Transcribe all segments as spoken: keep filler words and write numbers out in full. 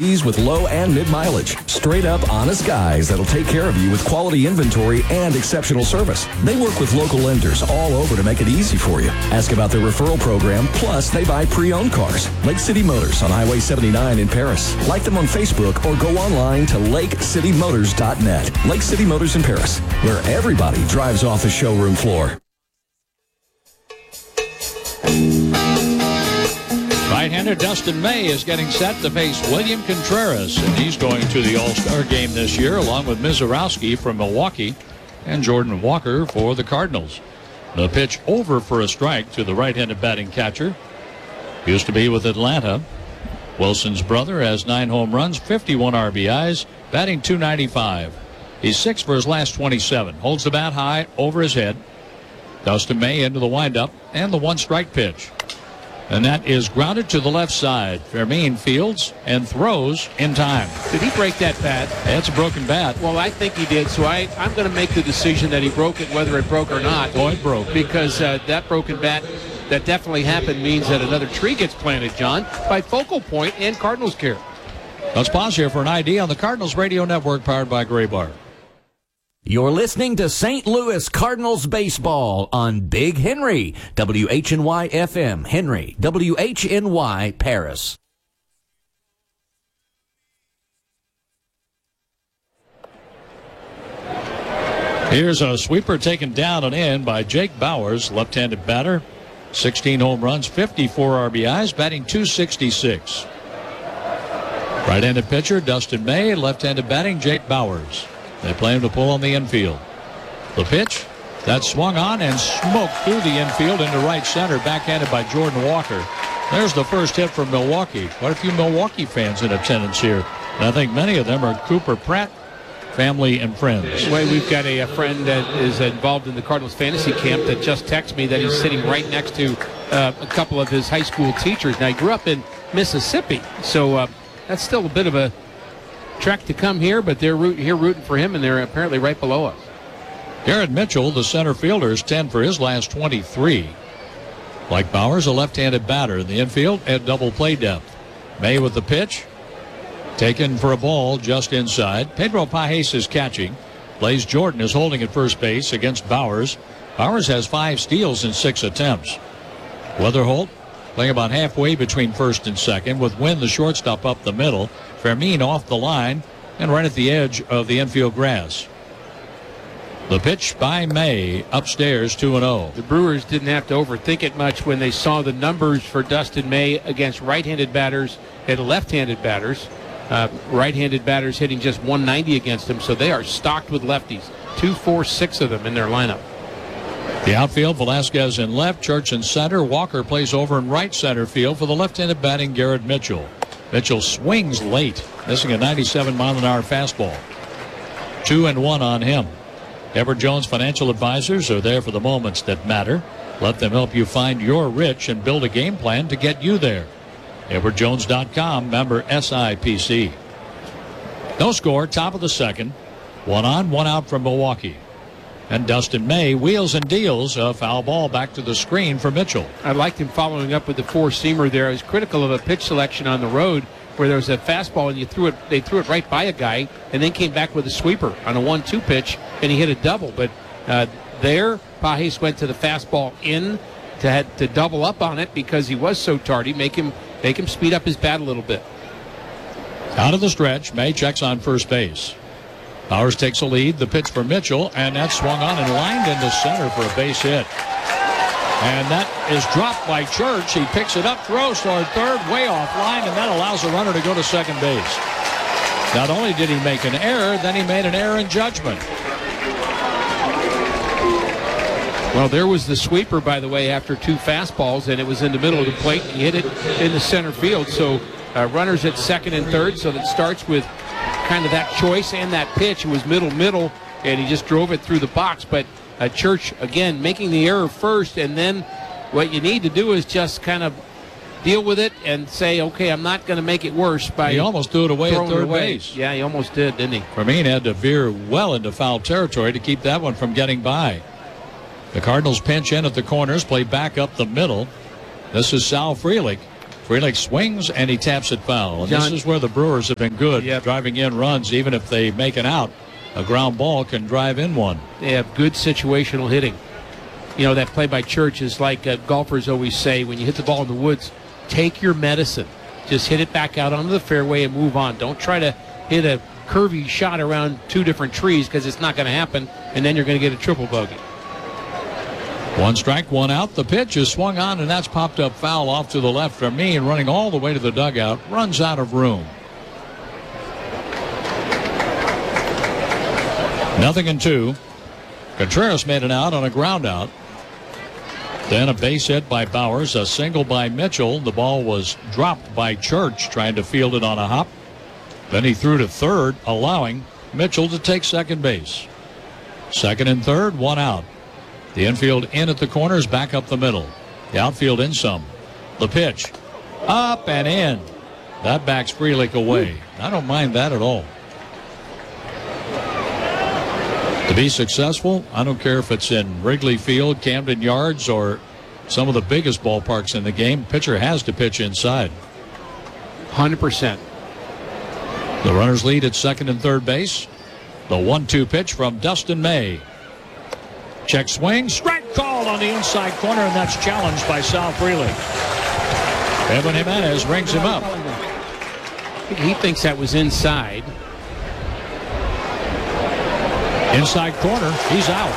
Ds with low and mid mileage. Straight up honest guys that'll take care of you with quality inventory and exceptional service. They work with local lenders all over to make it easy for you. Ask about their referral program, plus they buy pre-owned cars. Lake City Motors on Highway seventy-nine in Paris. Like them on Facebook or go online to lake city motors dot net. Lake City Motors in Paris, where everybody drives off the showroom floor. Right-hander Dustin May is getting set to face William Contreras, and he's going to the All-Star game this year along with Mizorowski from Milwaukee and Jordan Walker for the Cardinals. The pitch over for a strike to the right-handed batting catcher. Used to be with Atlanta. Wilson's brother has nine home runs, fifty-one R B Is, batting two ninety-five. He's six for his last twenty-seven. Holds the bat high over his head. Dustin May into the windup and the one-strike pitch. And that is grounded to the left side. Fermin fields and throws in time. Did he break that bat? That's a broken bat. Well, I think he did, so I, I'm going to make the decision that he broke it, whether it broke or not. Oh, it broke. Because uh, that broken bat, that definitely happened, means that another tree gets planted, John, by Focal Point and Cardinals Care. Let's pause here for an I D on the Cardinals Radio Network, powered by Graybar. You're listening to Saint Louis Cardinals baseball on Big Henry, W H N Y F M, Henry, W H N Y, Paris. Here's a sweeper taken down and in by Jake Bowers, left-handed batter. sixteen home runs, fifty-four R B Is, batting two sixty-six. Right-handed pitcher Dustin May, left-handed batting Jake Bowers. They play him to pull on the infield. The pitch, that swung on and smoked through the infield into right center, backhanded by Jordan Walker. There's the first hit from Milwaukee. Quite a few Milwaukee fans in attendance here. And I think many of them are Cooper Pratt family and friends. Well, we've got a, a friend that is involved in the Cardinals fantasy camp that just texted me that he's sitting right next to uh, a couple of his high school teachers. Now, he grew up in Mississippi, so uh, that's still a bit of a trek to come here, but they're root, here rooting for him, and they're apparently right below us. Garrett Mitchell, the center fielder, is ten for his last twenty-three. Like Bowers, a left-handed batter in the infield at double play depth. May with the pitch. Taken for a ball just inside. Pedro Pajes is catching. Blaze Jordan is holding at first base against Bowers. Bowers has five steals in six attempts. Weatherholt playing about halfway between first and second, with Wynn, the shortstop, up the middle. Fermin off the line and right at the edge of the infield grass. The pitch by May, upstairs, two and oh. The Brewers didn't have to overthink it much when they saw the numbers for Dustin May against right-handed batters and left-handed batters. Uh, right-handed batters hitting just one ninety against him, so they are stocked with lefties. Two, four, six of them in their lineup. The outfield, Velasquez in left, Church in center. Walker plays over in right center field for the left-handed batting Garrett Mitchell. Mitchell swings late, missing a ninety-seven mile an hour fastball. Two and one on him. Edward Jones Financial Advisors are there for the moments that matter. Let them help you find your rich and build a game plan to get you there. Edward Jones dot com, member S I P C. No score, top of the second. One on, one out from Milwaukee. And Dustin May wheels and deals a foul ball back to the screen for Mitchell. I liked him following up with the four-seamer there. I was critical of a pitch selection on the road where there was a fastball and you threw it. They threw it right by a guy and then came back with a sweeper on a one two pitch and he hit a double. But uh, there, Pajes went to the fastball in to had to double up on it because he was so tardy. Make him make him speed up his bat a little bit. Out of the stretch, May checks on first base. Bowers takes a lead. The pitch for Mitchell, and that swung on and lined into center for a base hit. And that is dropped by Church. He picks it up, throws toward third, way off line, and that allows the runner to go to second base. Not only did he make an error, then he made an error in judgment. Well, there was the sweeper, by the way, after two fastballs, and it was in the middle of the plate. He hit it in the center field. So uh, runners at second and third, so that starts with kind of that choice and that pitch. It was middle-middle, and he just drove it through the box. But uh, Church, again, making the error first, and then what you need to do is just kind of deal with it and say, okay, I'm not going to make it worse by He almost threw it away at third away. base. Yeah, he almost did, didn't he? Fermin had to veer well into foul territory to keep that one from getting by. The Cardinals pinch in at the corners, play back up the middle. This is Sal Frelick. Frelick swings and he taps it foul. And John, this is where the Brewers have been good, yep. driving in runs. Even if they make an out, a ground ball can drive in one. They have good situational hitting. You know, that play by Church is like uh, golfers always say, when you hit the ball in the woods, take your medicine. Just hit it back out onto the fairway and move on. Don't try to hit a curvy shot around two different trees, because it's not going to happen, and then you're going to get a triple bogey. One strike, one out. The pitch is swung on, and that's popped up foul off to the left from me, and running all the way to the dugout, runs out of room. Nothing in two. Contreras made an out on a ground out. Then a base hit by Bowers, a single by Mitchell. The ball was dropped by Church, trying to field it on a hop. Then he threw to third, allowing Mitchell to take second base. Second and third, one out. The infield in at the corners, back up the middle. The outfield in some. The pitch. Up and in. That backs Frelick away. I don't mind that at all. To be successful, I don't care if it's in Wrigley Field, Camden Yards, or some of the biggest ballparks in the game. Pitcher has to pitch inside. one hundred percent. The runners lead at second and third base. The one two pitch from Dustin May. Check swing, strike called on the inside corner, and that's challenged by Sal Frelick. Evan Jimenez rings him up. He thinks that was inside. Inside corner, he's out.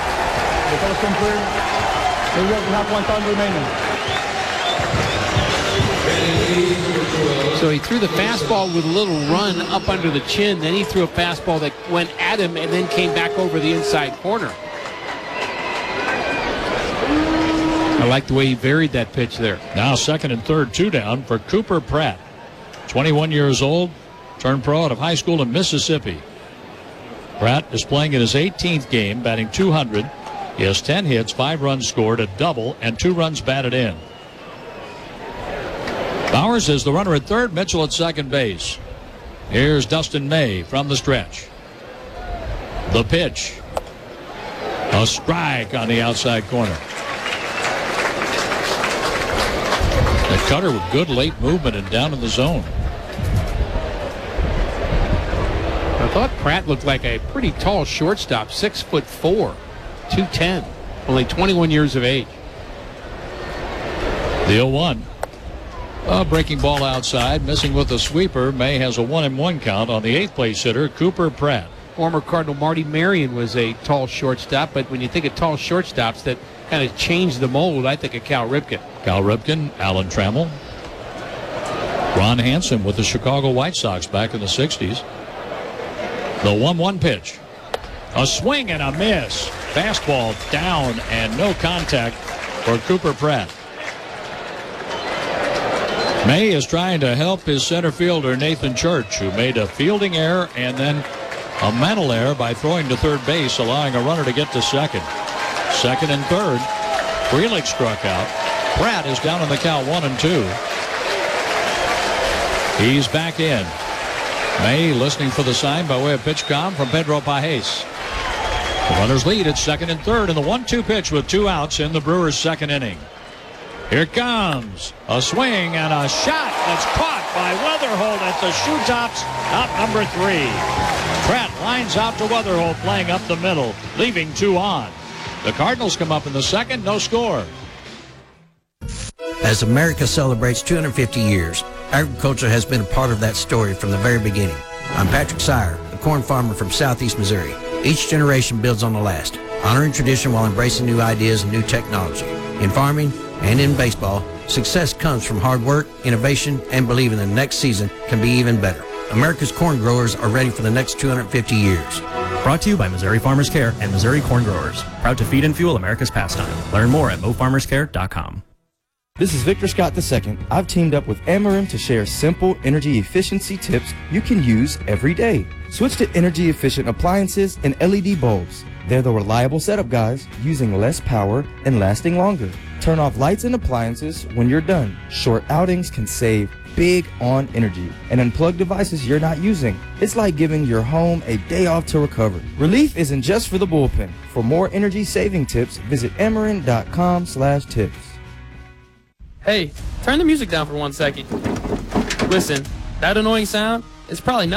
So he threw the fastball with a little run up under the chin. Then he threw a fastball that went at him and then came back over the inside corner. I like the way he varied that pitch there. Now second and third, two down for Cooper Pratt. twenty-one years old, turned pro out of high school in Mississippi. Pratt is playing in his eighteenth game, batting two hundred. He has ten hits, five runs scored, a double, and two runs batted in. Bowers is the runner at third, Mitchell at second base. Here's Dustin May from the stretch. The pitch. A strike on the outside corner. The cutter with good late movement and down in the zone. I thought Pratt looked like a pretty tall shortstop, six foot four, two ten, only twenty-one years of age. The oh one. A breaking ball outside, missing with a sweeper. May has a one and one count on the eighth place hitter, Cooper Pratt. Former Cardinal Marty Marion was a tall shortstop, but when you think of tall shortstops that kind of changed the mold, I think of Cal Ripken. Cal Ripken, Alan Trammell. Ron Hansen with the Chicago White Sox back in the sixties. The one one pitch. A swing and a miss. Fastball down and no contact for Cooper Pratt. May is trying to help his center fielder, Nathan Church, who made a fielding error and then a mental error by throwing to third base, allowing a runner to get to second. Second and third. Frelick struck out. Pratt is down on the count, one and two. He's back in. May listening for the sign by way of pitch com from Pedro Pajes. The runners lead at second and third in the one two pitch with two outs in the Brewers' second inning. Here it comes. A swing and a shot that's caught by Weatherholt at the shoe tops. Out number three. Pratt lines out to Weatherholt, playing up the middle, leaving two on. The Cardinals come up in the second, no score. As America celebrates two hundred fifty years, agriculture has been a part of that story from the very beginning. I'm Patrick Sire, a corn farmer from southeast Missouri. Each generation builds on the last, honoring tradition while embracing new ideas and new technology. In farming and in baseball, success comes from hard work, innovation, and believing the next season can be even better. America's corn growers are ready for the next two hundred fifty years. Brought to you by Missouri Farmers Care and Missouri Corn Growers. Proud to feed and fuel America's pastime. Learn more at mo farmers care dot com. This is Victor Scott the second. I've teamed up with Ameren to share simple energy efficiency tips you can use every day. Switch to energy efficient appliances and L E D bulbs. They're the reliable setup guys, using less power and lasting longer. Turn off lights and appliances when you're done. Short outings can save big on energy, and unplug devices you're not using. It's like giving your home a day off to recover. Relief isn't just for the bullpen. For more energy saving tips, visit ameren dot com slash tips. Hey, turn the music down for one second. Listen, that annoying sound is probably not